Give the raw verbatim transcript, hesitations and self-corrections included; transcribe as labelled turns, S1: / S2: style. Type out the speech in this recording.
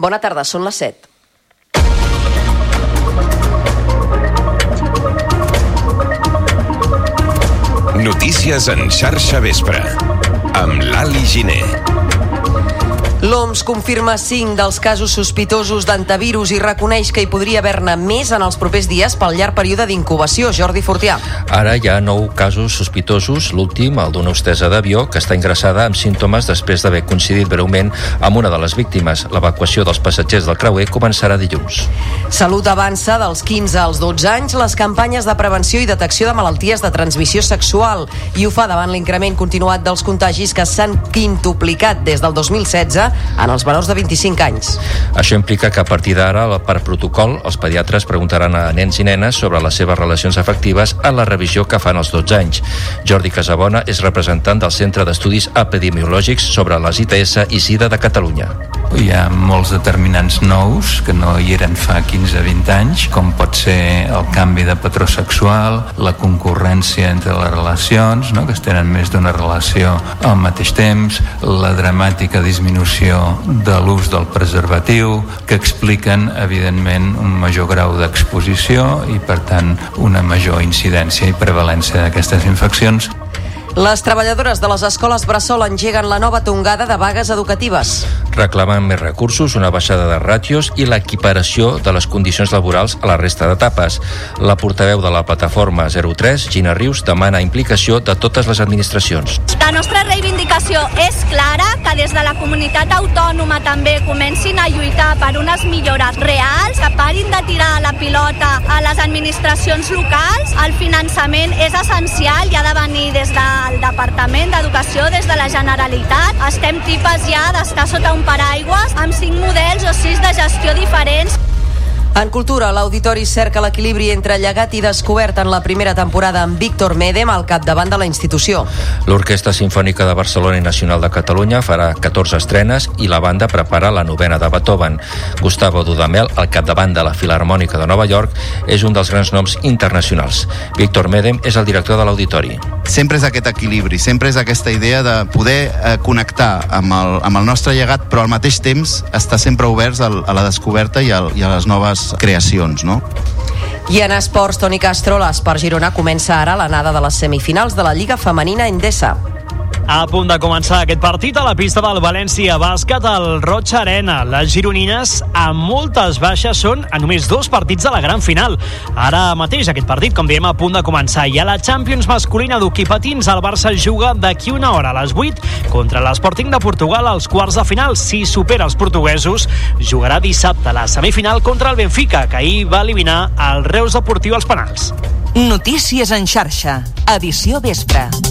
S1: Bona tarda, són les set.
S2: Notícies en xarxa vespre, amb l'Ali Giner.
S1: L'O M S confirma cinc dels casos sospitosos d'antivirus i reconeix que hi podria haver-ne més en els propers dies pel llarg període d'incubació. Jordi Fortià.
S3: Ara hi ha nou casos sospitosos, l'últim, el d'una hostessa d'avió, que està ingressada amb símptomes després d'haver coincidit breument amb una de les víctimes. L'evacuació dels passatgers del creuer començarà dilluns.
S1: Salut avança dels quinze als dotze anys les campanyes de prevenció i detecció de malalties de transmissió sexual i ho fa davant l'increment continuat dels contagis que s'han quintuplicat des del dos mil setze en els menors de vint-i-cinc anys.
S3: Això implica que a partir d'ara, per protocol, els pediatres preguntaran a nens i nenes sobre les seves relacions afectives en la revisió que fan als dotze anys. Jordi Casabona és representant del Centre d'Estudis Epidemiològics sobre les I T S i SIDA de Catalunya.
S4: Hi ha molts determinants nous que no hi eren fa quinze a vint anys, com pot ser el canvi de patró sexual, la concurrència entre les relacions, no? que es tenen més d'una relació al mateix temps, la dramàtica disminució de l'ús del preservatiu, que expliquen, evidentment, un major grau d'exposició i, per tant, una major incidència i prevalència d'aquestes infeccions.
S1: Les treballadores de les escoles bressol engeguen la nova tongada de vagues educatives.
S3: Reclamen més recursos, una baixada de ràtios i l'equiparació de les condicions laborals a la resta d'etapes. La portaveu de la plataforma zero tres, Gina Rius, demana implicació de totes les administracions.
S5: La nostra reivindicació és clara, que des de la comunitat autònoma també comencin a lluitar per unes millores reals, que parin de tirar la pilota a les administracions locals. El finançament és essencial i ha de venir des de el Departament d'Educació, des de la Generalitat. Estem tipes ja d'estar sota un paraigües amb cinc models o sis de gestió diferents.
S1: En cultura, l'Auditori cerca l'equilibri entre llegat i descobert en la primera temporada amb Víctor Médem al capdavant de la institució.
S3: L'Orquestra Simfònica de Barcelona i Nacional de Catalunya farà catorze estrenes i la banda prepara la novena de Beethoven. Gustavo Dudamel, al capdavant de la Filharmònica de Nova York, és un dels grans noms internacionals. Víctor Médem és el director de l'Auditori.
S6: Sempre és aquest equilibri, sempre és aquesta idea de poder eh, connectar amb el, amb el nostre llegat, però al mateix temps estar sempre oberts al, a la descoberta i, al, i a les noves creacions, no?
S1: I en esports, Toni Castro, l'Esport Girona comença ara l'anada de les semifinals de la Lliga Femenina Endesa.
S7: A punt de començar aquest partit a la pista del València Bàsquet al Roig Arena. Les gironines, amb moltes baixes, són a només dos partits de la gran final. Ara mateix aquest partit, com diem, a punt de començar. I a la Champions masculina d'hoquei patins, el Barça juga d'aquí una hora a les vuit contra l'Sporting de Portugal als quarts de final. Si supera els portuguesos, jugarà dissabte a la semifinal contra el Benfica, que ahir va eliminar el Reus Deportiu als penals.
S8: Notícies en xarxa, edició vespre.